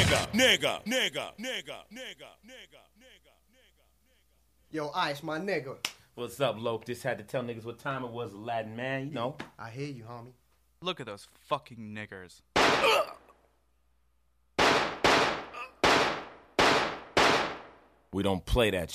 Yo, Ice, my nigga. What's up, Loke? Just had to tell niggas what time it was, Aladdin, man. You know. I hear you, homie. Look at those fucking niggers. We don't play that